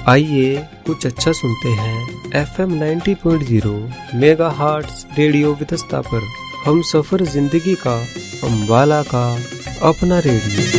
आइए कुछ अच्छा सुनते हैं FM 90.0 मेगाहर्ट्ज़ रेडियो विदस्ता पर। हम सफर जिंदगी का, हम वाला का अपना रेडियो।